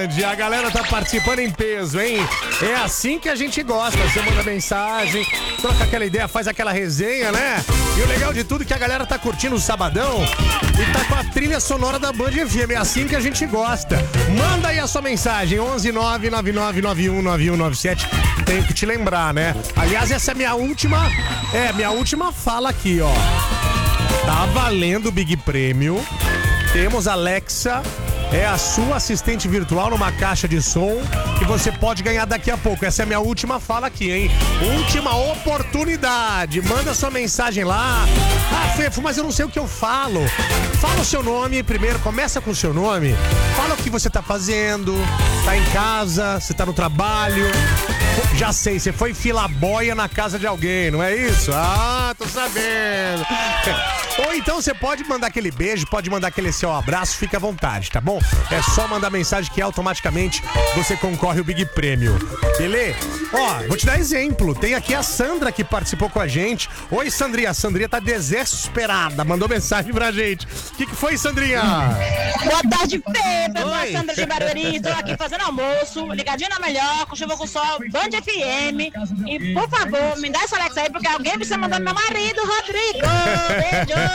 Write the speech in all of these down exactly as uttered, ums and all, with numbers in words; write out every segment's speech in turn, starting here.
Band. A galera tá participando em peso, hein? É assim que a gente gosta. Você manda mensagem, troca aquela ideia, faz aquela resenha, né? E o legal de tudo é que a galera tá curtindo o sabadão e tá com a trilha sonora da Band F M. É assim que a gente gosta. Manda aí a sua mensagem, onze nove nove nove nove um nove um nove sete. Tenho que te lembrar, né? Aliás, essa é minha última, é, minha última fala aqui, ó. Tá valendo o Big Prêmio. Temos Alexa, é a sua assistente virtual numa caixa de som que você pode ganhar daqui a pouco. Essa é a minha última fala aqui, hein? Última oportunidade. Manda sua mensagem lá. Ah, Fefo, mas eu não sei o que eu falo. Fala o seu nome primeiro, começa com o seu nome. Fala o que você tá fazendo. Tá em casa, você tá no trabalho. Já sei, você foi filaboia na casa de alguém, não é isso? Ah, tô sabendo. Ou então você pode mandar aquele beijo, pode mandar aquele seu abraço, fica à vontade, tá bom? É só mandar mensagem que automaticamente você concorre ao Big Prêmio. Beleza? Ó, vou te dar exemplo. Tem aqui a Sandra que participou com a gente. Oi, Sandrinha. A Sandrinha tá desesperada, mandou mensagem pra gente. O que, que foi, Sandrinha? Boa tarde, Fê. Eu sou a Sandra de Barueri, tô aqui fazendo almoço, ligadinho na melhor, com chuva com sol, Band F M. E, por favor, me dá essa Alexa aí, porque alguém precisa mandar meu marido, Rodrigo. Beijo!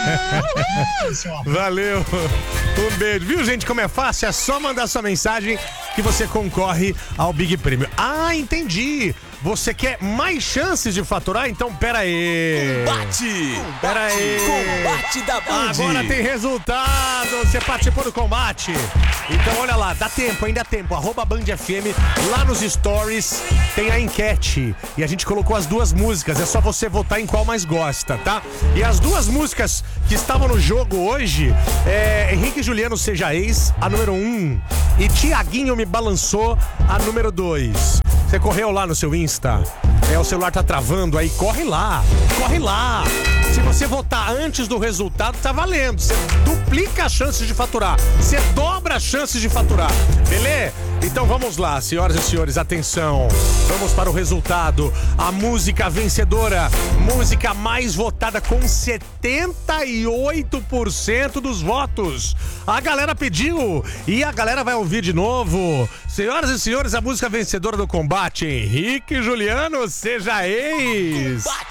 Uhul. Valeu! Um beijo. Viu, gente, como é fácil? É só mandar sua mensagem que você concorre ao Big Prêmio. Ah, entendi! Você quer mais chances de faturar? Então pera aí. Combate! Pera aí. Combate da Band. Agora tem resultado. Você participou do combate. Então olha lá, dá tempo, ainda dá tempo. Arroba Band F M, lá nos stories tem a enquete. E a gente colocou as duas músicas. É só você votar em qual mais gosta, tá? E as duas músicas que estavam no jogo hoje é Henrique e Juliano, Seja Ex, a número um. E Tiaguinho Me Balançou, a número dois. Você correu lá no seu Insta? É, o celular tá travando aí, corre lá, corre lá. Se você votar antes do resultado, tá valendo. Você duplica as chances de faturar. Você dobra as chances de faturar. Beleza? Então vamos lá, senhoras e senhores, atenção. Vamos para o resultado. A música vencedora, música mais votada com setenta e oito por cento dos votos. A galera pediu e a galera vai ouvir de novo. Senhoras e senhores, a música vencedora do combate, Henrique e Juliano, Seja Ex.